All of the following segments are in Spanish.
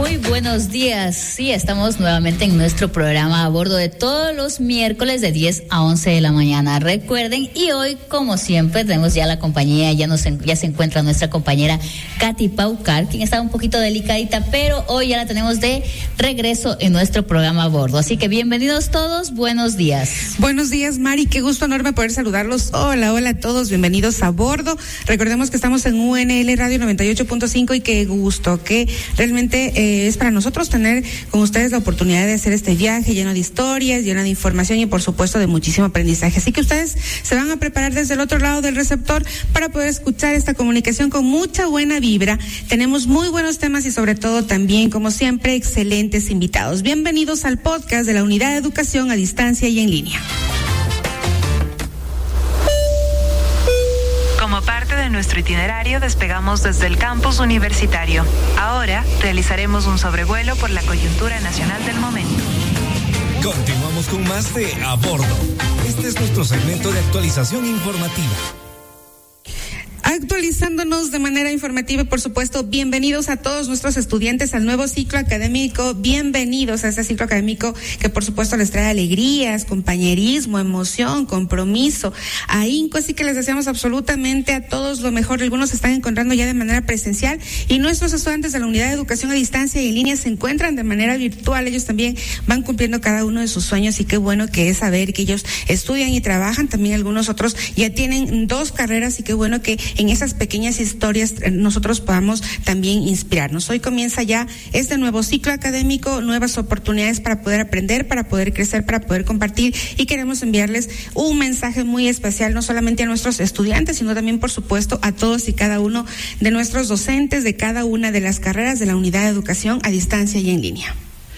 Muy buenos días. Sí, estamos nuevamente en nuestro programa a bordo de todos los miércoles de 10 a 11 de la mañana. Recuerden, y hoy, como siempre, tenemos ya la compañía, ya se encuentra nuestra compañera Katy Paucar, quien estaba un poquito delicadita, pero hoy ya la tenemos de regreso en nuestro programa a bordo. Así que bienvenidos todos, buenos días. Buenos días, Mari, qué gusto enorme poder saludarlos. Hola a todos, bienvenidos a bordo. Recordemos que estamos en UNL Radio 98.5 y qué gusto, que realmente es para nosotros tener con ustedes la oportunidad de hacer este viaje lleno de historias, lleno de información y por supuesto de muchísimo aprendizaje. Así que ustedes se van a preparar desde el otro lado del receptor para poder escuchar esta comunicación con mucha buena vibra. Tenemos muy buenos temas y sobre todo también, como siempre, excelentes invitados. Bienvenidos al podcast de la Unidad de Educación a Distancia y en Línea. Como parte de nuestro itinerario, despegamos desde el campus universitario. Ahora realizaremos un sobrevuelo por la coyuntura nacional del momento. Continuamos con más de A Bordo. Este es nuestro segmento de actualización informativa. Actualizándonos de manera informativa y por supuesto, bienvenidos a todos nuestros estudiantes al nuevo ciclo académico, bienvenidos a este ciclo académico que por supuesto les trae alegrías, compañerismo, emoción, compromiso, ahínco, así que les deseamos absolutamente a todos lo mejor. Algunos se están encontrando ya de manera presencial y nuestros estudiantes de la Unidad de Educación a Distancia y en Línea se encuentran de manera virtual. Ellos también van cumpliendo cada uno de sus sueños y qué bueno que es saber que ellos estudian y trabajan. También algunos otros ya tienen 2 carreras y qué bueno que en esas pequeñas historias nosotros podamos también inspirarnos. Hoy comienza ya este nuevo ciclo académico, nuevas oportunidades para poder aprender, para poder crecer, para poder compartir y queremos enviarles un mensaje muy especial, no solamente a nuestros estudiantes, sino también por supuesto a todos y cada uno de nuestros docentes de cada una de las carreras de la Unidad de Educación a Distancia y en Línea.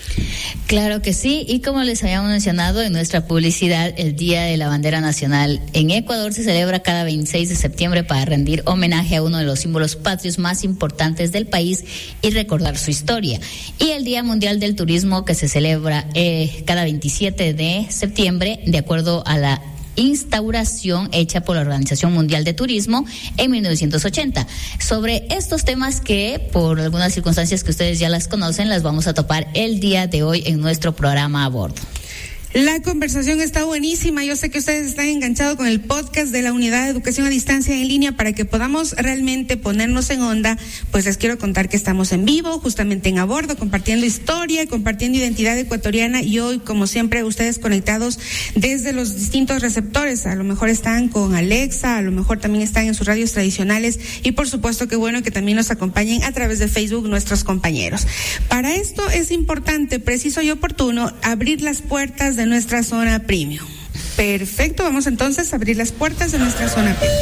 Claro que sí, y como les habíamos mencionado en nuestra publicidad, el Día de la Bandera Nacional en Ecuador se celebra cada 26 de septiembre para rendir homenaje a uno de los símbolos patrios más importantes del país y recordar su historia. Y el Día Mundial del Turismo, que se celebra cada 27 de septiembre, de acuerdo a la instauración hecha por la Organización Mundial de Turismo en 1980. Sobre estos temas que, por algunas circunstancias que ustedes ya las conocen, las vamos a topar el día de hoy en nuestro programa a bordo. La conversación está buenísima. Yo sé que ustedes están enganchados con el podcast de la Unidad de Educación a Distancia en Línea para que podamos realmente ponernos en onda. Pues les quiero contar que estamos en vivo, justamente en A Bordo, compartiendo historia, compartiendo identidad ecuatoriana y hoy, como siempre, ustedes conectados desde los distintos receptores. A lo mejor están con Alexa, a lo mejor también están en sus radios tradicionales y por supuesto que bueno que también nos acompañen a través de Facebook nuestros compañeros. Para esto es importante, preciso y oportuno abrir las puertas de nuestra zona premium. Perfecto, vamos entonces a abrir las puertas de nuestra zona premium.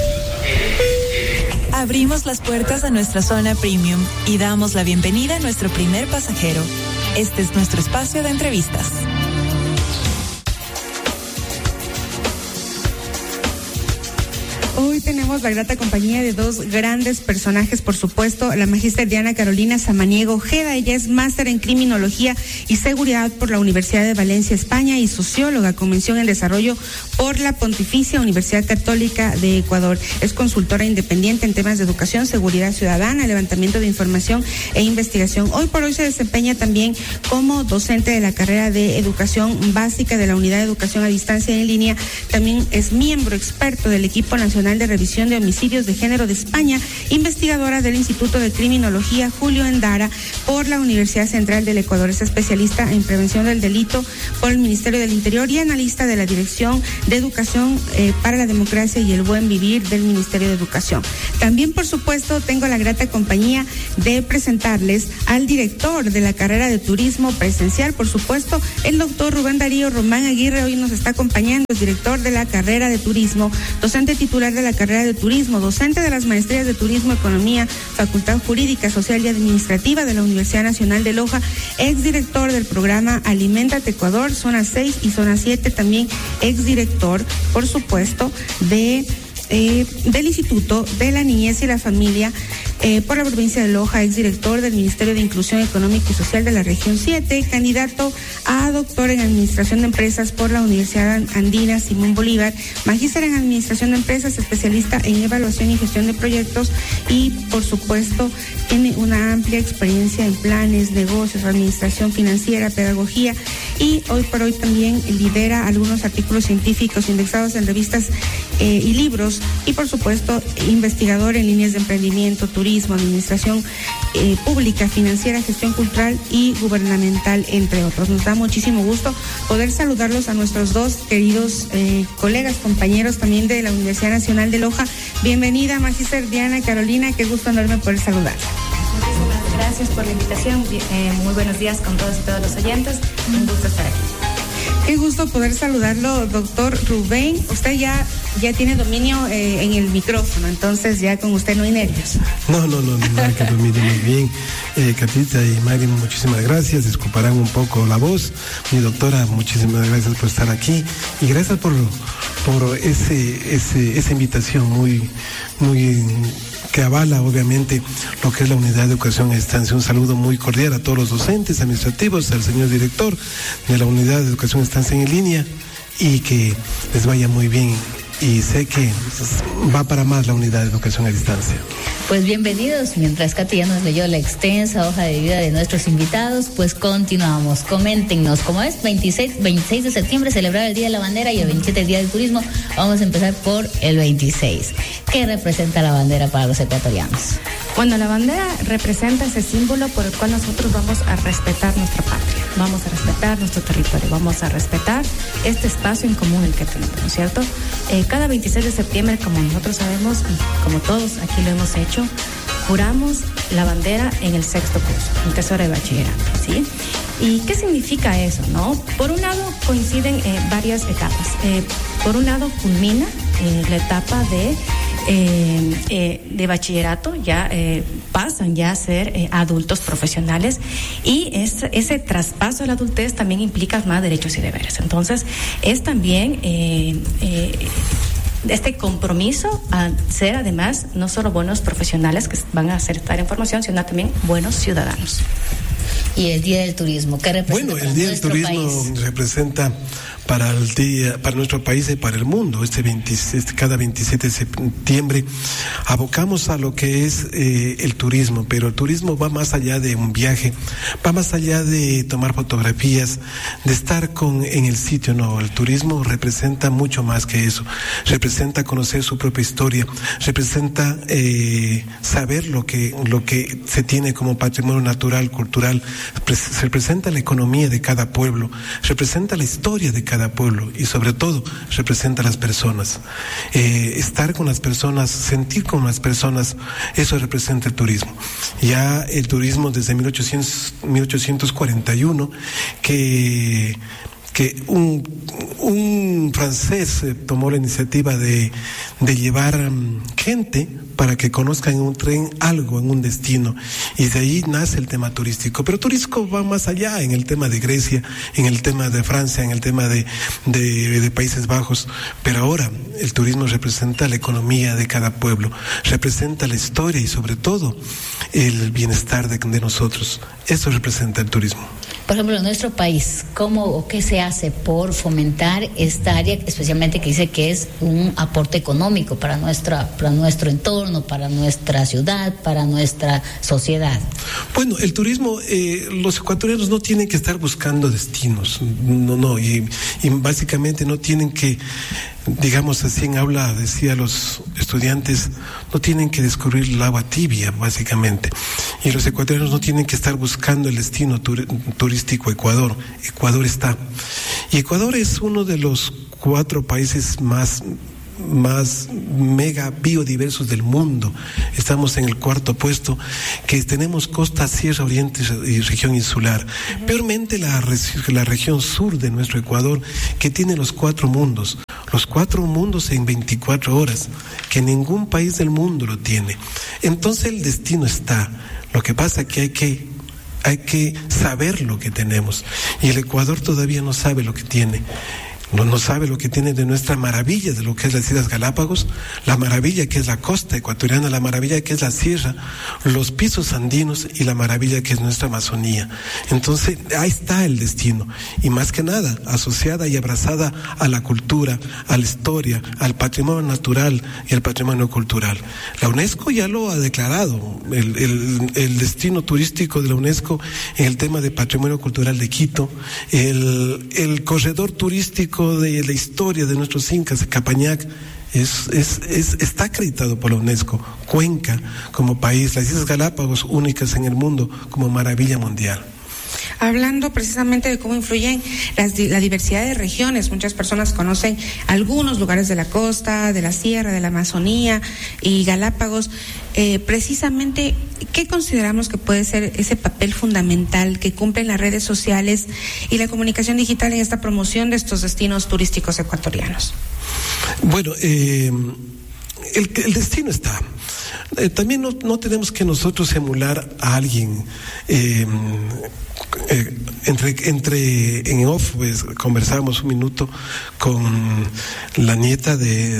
Abrimos las puertas de nuestra zona premium y damos la bienvenida a nuestro primer pasajero. Este es nuestro espacio de entrevistas. Hoy tenemos la grata compañía de 2 grandes personajes, por supuesto, la magíster Diana Carolina Samaniego Ojeda. Ella es máster en Criminología y Seguridad por la Universidad de Valencia, España, y socióloga con mención en Desarrollo por la Pontificia Universidad Católica de Ecuador. Es consultora independiente en temas de educación, seguridad ciudadana, levantamiento de información e investigación. Hoy por hoy se desempeña también como docente de la carrera de Educación Básica de la Unidad de Educación a Distancia y en Línea. También es miembro experto del Equipo Nacional de Revisión de Homicidios de Género de España, investigadora del Instituto de Criminología Julio Endara por la Universidad Central del Ecuador. Es especialista en prevención del delito por el Ministerio del Interior y analista de la Dirección de Educación para la Democracia y el Buen Vivir del Ministerio de Educación. También, por supuesto, tengo la grata compañía de presentarles al director de la carrera de Turismo Presencial, por supuesto, el doctor Rubén Darío Román Aguirre. Hoy nos está acompañando, es director de la carrera de Turismo, docente titular de la carrera de Turismo, docente de las maestrías de Turismo, Economía, Facultad Jurídica, Social y Administrativa de la Universidad Nacional de Loja, exdirector del programa Aliméntate Ecuador, Zona 6 y Zona 7, también exdirector, por supuesto, de del Instituto de la Niñez y la Familia por la provincia de Loja, exdirector del Ministerio de Inclusión Económica y Social de la Región 7, candidato a doctor en Administración de Empresas por la Universidad Andina Simón Bolívar, magíster en Administración de Empresas, especialista en Evaluación y Gestión de Proyectos y, por supuesto, tiene una amplia experiencia en planes, negocios, administración financiera, pedagogía y hoy por hoy también lidera algunos artículos científicos indexados en revistas y libros y, por supuesto, investigador en líneas de emprendimiento, turismo, administración pública, financiera, gestión cultural y gubernamental, entre otros. Nos da muchísimo gusto poder saludarlos a nuestros dos queridos colegas, compañeros también de la Universidad Nacional de Loja. Bienvenida, magíster Diana Carolina, qué gusto enorme poder saludar. Muchísimas gracias por la invitación. Muy buenos días con todos y todos los oyentes. Un gusto estar aquí. Qué gusto poder saludarlo, doctor Rubén. Usted ya tiene dominio en el micrófono, entonces ya con usted no hay nervios. No, nada que domine muy bien. Catita y Mari, muchísimas gracias. Disculparán un poco la voz. Mi doctora, muchísimas gracias por estar aquí y gracias por esa invitación muy que avala obviamente lo que es la Unidad de Educación a Distancia. Un saludo muy cordial a todos los docentes administrativos, al señor director de la Unidad de Educación a Distancia en línea y que les vaya muy bien. Y sé que va para más la Unidad de Educación a Distancia. Pues bienvenidos. Mientras Katy ya nos leyó la extensa hoja de vida de nuestros invitados, pues continuamos. Coméntenos, como es 26 de septiembre celebrar el Día de la Bandera y el 27 el Día del Turismo, vamos a empezar por el 26. ¿Qué representa la bandera para los ecuatorianos? Bueno, la bandera representa ese símbolo por el cual nosotros vamos a respetar nuestra patria, vamos a respetar nuestro territorio, vamos a respetar este espacio en común el que tenemos, ¿no es cierto? Cada 26 de septiembre, como nosotros sabemos y como todos aquí lo hemos hecho, juramos la bandera en el 6º curso, en tercero de bachillerato, ¿sí? ¿Y qué significa eso, no? Por un lado coinciden varias etapas. Por un lado culmina la etapa de bachillerato, ya pasan ya a ser adultos profesionales y ese traspaso a la adultez también implica más derechos y deberes. Entonces es también este compromiso a ser además no solo buenos profesionales que van a acertar información, sino también buenos ciudadanos. Y el Día del Turismo, ¿qué representa? Bueno, el Día del Turismo país? Representa para nuestro país y para el mundo. Cada 27 de septiembre abocamos a lo que es el turismo, pero el turismo va más allá de un viaje, va más allá de tomar fotografías, de estar en el sitio. No, el turismo representa mucho más que eso. Representa conocer su propia historia, representa saber lo que se tiene como patrimonio natural, cultural, representa la economía de cada pueblo, representa la historia de cada pueblo y sobre todo representa a las personas. Estar con las personas, sentir con las personas, eso representa el turismo. Ya el turismo desde 1841 que un francés tomó la iniciativa de llevar gente para que conozcan en un tren algo, en un destino, y de ahí nace el tema turístico. Pero turístico va más allá, en el tema de Grecia, en el tema de Francia, en el tema de Países Bajos, pero ahora el turismo representa la economía de cada pueblo, representa la historia y sobre todo el bienestar de nosotros. Eso representa el turismo. Por ejemplo, en nuestro país, ¿cómo o qué se hace por fomentar esta área, especialmente que dice que es un aporte económico para nuestro entorno, para nuestra ciudad, para nuestra sociedad? Bueno, el turismo, los ecuatorianos no tienen que estar buscando destinos, y básicamente no tienen que, digamos así en aula, decía los estudiantes, no tienen que descubrir el agua tibia, básicamente. Y los ecuatorianos no tienen que estar buscando el destino turístico Ecuador. Ecuador está. Y Ecuador es uno de los 4 países más mega biodiversos del mundo. Estamos en el 4º puesto, que tenemos costa, sierra, oriente y región insular. Peormente la región sur de nuestro Ecuador, que tiene los 4 mundos. Los 4 mundos en 24 horas, que ningún país del mundo lo tiene. Entonces el destino está. Lo que pasa es que hay que saber lo que tenemos. Y el Ecuador todavía no sabe lo que tiene. no sabe lo que tiene de nuestra maravilla, de lo que es las Islas Galápagos, la maravilla que es la costa ecuatoriana, la maravilla que es la sierra, los pisos andinos y la maravilla que es nuestra Amazonía. Entonces, ahí está el destino. Y más que nada, asociada y abrazada a la cultura, a la historia, al patrimonio natural y al patrimonio cultural. La UNESCO ya lo ha declarado, el destino turístico de la UNESCO en el tema de patrimonio cultural de Quito, el corredor turístico de la historia de nuestros incas de Capañac está acreditado por la UNESCO. Cuenca como país, las Islas Galápagos únicas en el mundo como maravilla mundial. Hablando precisamente de cómo influyen la diversidad de regiones, muchas personas conocen algunos lugares de la costa, de la sierra, de la Amazonía y Galápagos. Precisamente, ¿qué consideramos que puede ser ese papel fundamental que cumplen las redes sociales y la comunicación digital en esta promoción de estos destinos turísticos ecuatorianos? Bueno, el destino está. También no tenemos que nosotros emular a alguien. En off, pues, conversamos un minuto con la nieta de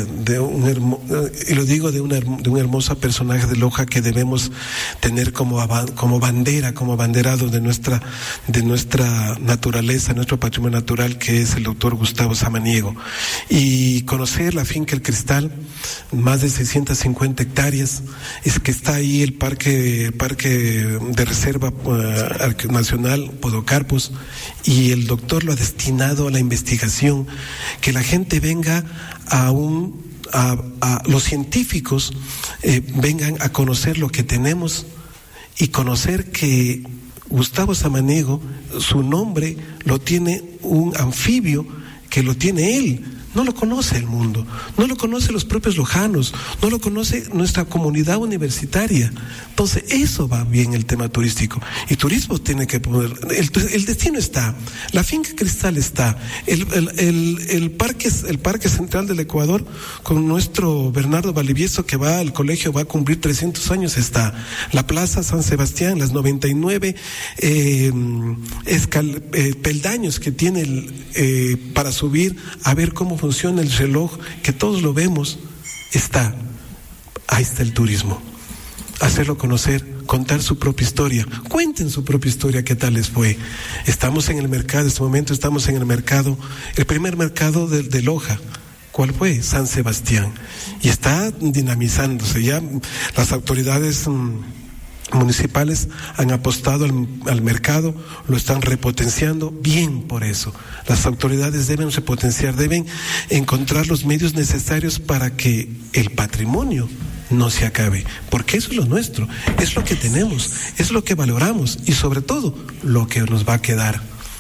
un hermoso personaje de Loja que debemos tener como bandera, como abanderado de nuestra naturaleza, nuestro patrimonio natural, que es el doctor Gustavo Samaniego. Y conocer la finca El Cristal, más de 650 hectáreas, es que está ahí el parque de reserva nacional Podocarpus, y el doctor lo ha destinado a la investigación, que la gente venga a los científicos vengan a conocer lo que tenemos y conocer que Gustavo Samaniego, su nombre lo tiene un anfibio que lo tiene él. No lo conoce el mundo, no lo conocen los propios lojanos, no lo conoce nuestra comunidad universitaria. Entonces, eso va bien el tema turístico. Y turismo tiene que poner, el destino está, la finca Cristal está, el parque central del Ecuador, con nuestro Bernardo Valdivieso, que va al colegio, va a cumplir 300 años, está. La Plaza San Sebastián, las 99 peldaños que tiene para subir a ver cómo funciona el reloj, que todos lo vemos, está. Ahí está el turismo. Hacerlo conocer, contar su propia historia. Cuenten su propia historia, qué tal les fue. Estamos en el mercado, en este momento estamos en el mercado, el primer mercado de Loja. ¿Cuál fue? San Sebastián. Y está dinamizándose. Ya las autoridades municipales han apostado al mercado, lo están repotenciando, bien por eso. Las autoridades deben repotenciar, deben encontrar los medios necesarios para que el patrimonio no se acabe, porque eso es lo nuestro, es lo que tenemos, es lo que valoramos y sobre todo lo que nos va a quedar.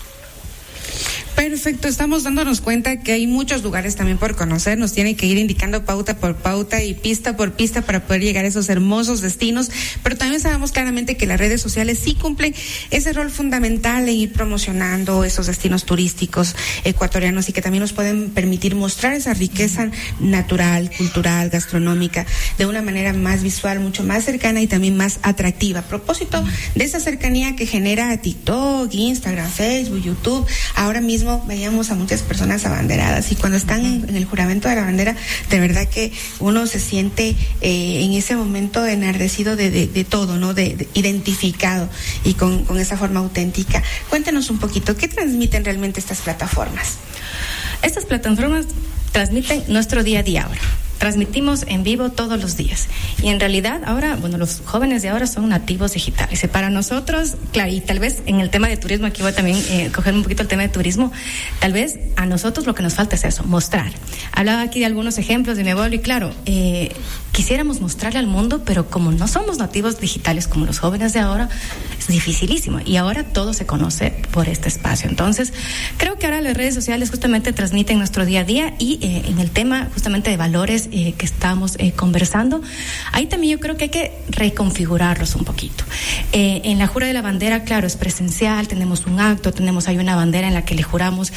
Perfecto, estamos dándonos cuenta que hay muchos lugares también por conocer, nos tienen que ir indicando pauta por pauta y pista por pista para poder llegar a esos hermosos destinos, pero también sabemos claramente que las redes sociales sí cumplen ese rol fundamental en ir promocionando esos destinos turísticos ecuatorianos y que también nos pueden permitir mostrar esa riqueza natural, cultural, gastronómica, de una manera más visual, mucho más cercana y también más atractiva. A propósito de esa cercanía que genera TikTok, Instagram, Facebook, YouTube, ahora mismo veíamos a muchas personas abanderadas y cuando están en el juramento de la bandera, de verdad que uno se siente en ese momento enardecido de todo, ¿no? De identificado y con esa forma auténtica. Cuéntenos un poquito, ¿qué transmiten realmente estas plataformas? Estas plataformas transmiten nuestro día a día ahora. Transmitimos en vivo todos los días y en realidad ahora, los jóvenes de ahora son nativos digitales y para nosotros, claro, y tal vez en el tema de turismo, aquí voy a también coger un poquito el tema de turismo, tal vez a nosotros lo que nos falta es eso, mostrar. Hablaba aquí de algunos ejemplos de mi abuelo y claro, quisiéramos mostrarle al mundo, pero como no somos nativos digitales como los jóvenes de ahora, es dificilísimo y ahora todo se conoce por este espacio. Entonces, creo que ahora las redes sociales justamente transmiten nuestro día a día y en el tema justamente de valores que estamos conversando, ahí también yo creo que hay que reconfigurarlos un poquito. En la jura de la bandera, claro, es presencial, tenemos un acto, hay una bandera en la que le juramos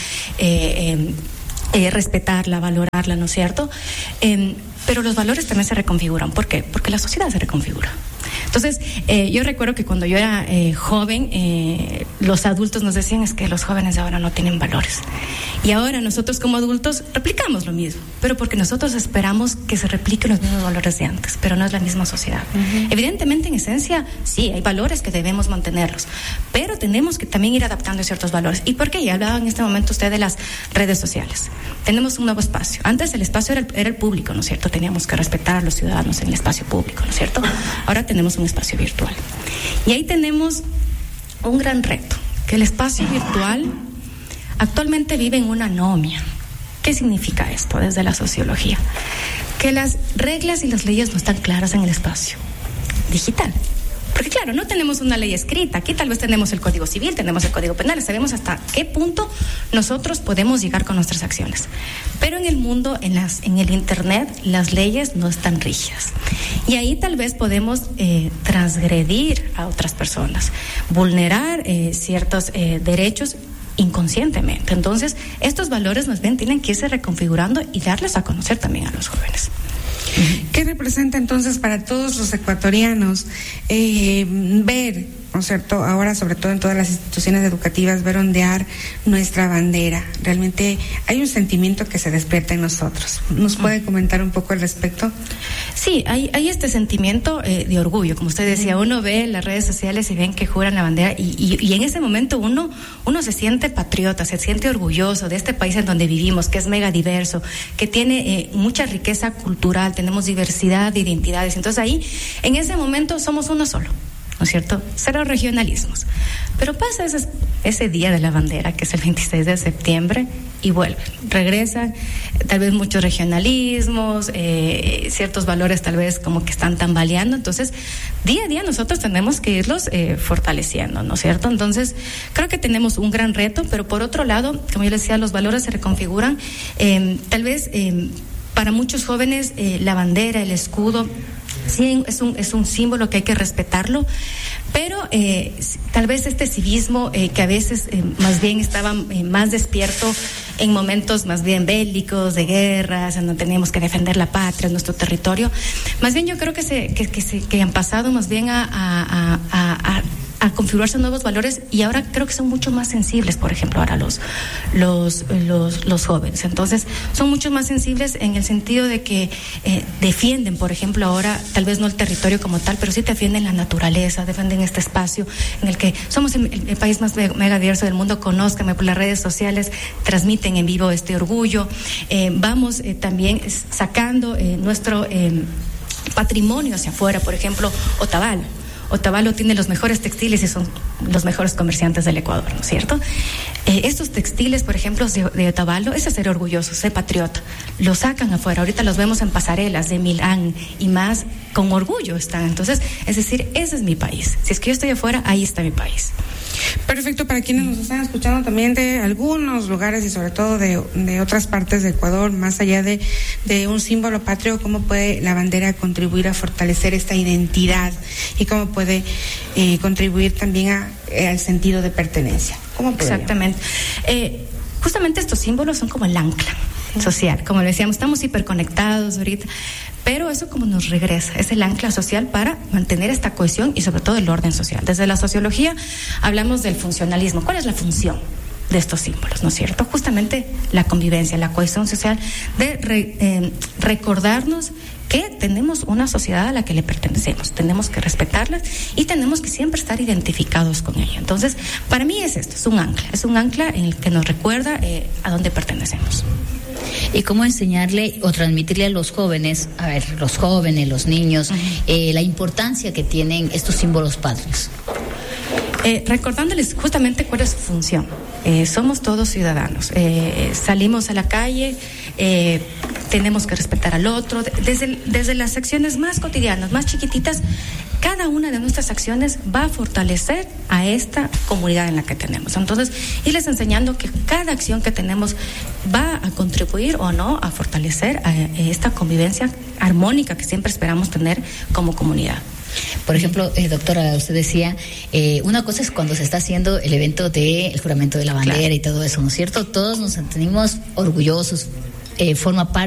respetarla, valorarla, ¿no es cierto? Pero los valores también se reconfiguran. ¿Por qué? Porque la sociedad se reconfigura. Entonces, yo recuerdo que cuando yo era joven, los adultos nos decían es que los jóvenes de ahora no tienen valores. Y ahora nosotros como adultos replicamos lo mismo, pero porque nosotros esperamos que se repliquen los mismos valores de antes, pero no es la misma sociedad. Evidentemente, en esencia, sí, hay valores que debemos mantenerlos, pero tenemos que también ir adaptando ciertos valores. ¿Y por qué? Ya hablaba en este momento usted de las redes sociales. Tenemos un nuevo espacio. Antes el espacio era el público, ¿no es cierto? Teníamos que respetar a los ciudadanos en el espacio público, ¿no es cierto? Ahora tenemos un espacio virtual. Y ahí tenemos un gran reto, que el espacio virtual actualmente vive en una anomia. ¿Qué significa esto desde la sociología? Que las reglas y las leyes no están claras en el espacio digital. Porque claro, no tenemos una ley escrita. Aquí tal vez tenemos el Código Civil, tenemos el Código Penal, sabemos hasta qué punto nosotros podemos llegar con nuestras acciones. Pero en el mundo, en el Internet, las leyes no están rígidas. Y ahí tal vez podemos transgredir a otras personas, vulnerar ciertos derechos inconscientemente. Entonces, estos valores más bien tienen que irse reconfigurando y darles a conocer también a los jóvenes. ¿Qué representa entonces para todos los ecuatorianos ver, ¿no es cierto?, ahora sobre todo en todas las instituciones educativas, ver ondear nuestra bandera? Realmente hay un sentimiento que se despierta en nosotros. ¿Nos puede comentar un poco al respecto? Sí, hay este sentimiento de orgullo, como usted decía, uno ve las redes sociales y ven que juran la bandera y en ese momento uno se siente patriota, se siente orgulloso de este país en donde vivimos, que es mega diverso, que tiene mucha riqueza cultural, tenemos diversidad de identidades. Entonces ahí, en ese momento somos uno solo, ¿no es cierto? Cero regionalismos. Pero pasa ese día de la bandera, que es el 26 de septiembre, y regresan tal vez muchos regionalismos, ciertos valores tal vez como que están tambaleando. Entonces, día a día nosotros tenemos que irlos fortaleciendo, ¿no es cierto? Entonces, creo que tenemos un gran reto, pero por otro lado, como yo les decía, los valores se reconfiguran. Tal vez para muchos jóvenes la bandera, el escudo, sí, es un símbolo que hay que respetarlo, pero tal vez este civismo que a veces más bien estaba más despierto en momentos más bien bélicos, de guerras, en donde teníamos que defender la patria, nuestro territorio, más bien yo creo que han pasado más bien a configurarse nuevos valores y ahora creo que son mucho más sensibles, por ejemplo, ahora los jóvenes. Entonces, son mucho más sensibles en el sentido de que defienden, por ejemplo, ahora tal vez no el territorio como tal, pero sí defienden la naturaleza, defienden este espacio en el que somos el país más mega diverso del mundo. Conózcanme por las redes sociales, transmiten en vivo este orgullo. Vamos también sacando nuestro patrimonio hacia afuera, por ejemplo, Otavalo tiene los mejores textiles y son los mejores comerciantes del Ecuador, ¿no es cierto? Estos textiles, por ejemplo, de Otavalo, es ser orgulloso, ser patriota. Los sacan afuera, ahorita los vemos en pasarelas de Milán y más, con orgullo están. Entonces, es decir, ese es mi país. Si es que yo estoy afuera, ahí está mi país. Perfecto, para quienes nos están escuchando también de algunos lugares y sobre todo de otras partes de Ecuador, más allá de un símbolo patrio, ¿cómo puede la bandera contribuir a fortalecer esta identidad y cómo puede contribuir también al sentido de pertenencia? ¿Cómo podría? Exactamente. Justamente estos símbolos son como el ancla social, como le decíamos, estamos hiperconectados ahorita, pero eso como nos regresa, es el ancla social para mantener esta cohesión y sobre todo el orden social. Desde la sociología hablamos del funcionalismo. ¿Cuál es la función de estos símbolos, no es cierto? Justamente la convivencia, la cohesión social, de recordarnos que tenemos una sociedad a la que le pertenecemos, tenemos que respetarla y tenemos que siempre estar identificados con ella. Entonces, para mí es esto, es un ancla en el que nos recuerda a dónde pertenecemos. ¿Y cómo enseñarle o transmitirle a los jóvenes, los niños, la importancia que tienen estos símbolos patrios? Recordándoles justamente cuál es su función. Somos todos ciudadanos. Salimos a la calle, tenemos que respetar al otro. Desde las acciones más cotidianas, más chiquititas, cada una de nuestras acciones va a fortalecer a esta comunidad en la que tenemos. Entonces, irles enseñando que cada acción que tenemos va a contribuir o no a fortalecer a esta convivencia armónica que siempre esperamos tener como comunidad. Por ejemplo, doctora, usted decía, una cosa es cuando se está haciendo el evento del juramento de la bandera, claro, y todo eso, ¿no es cierto? Todos nos sentimos orgullosos, forma parte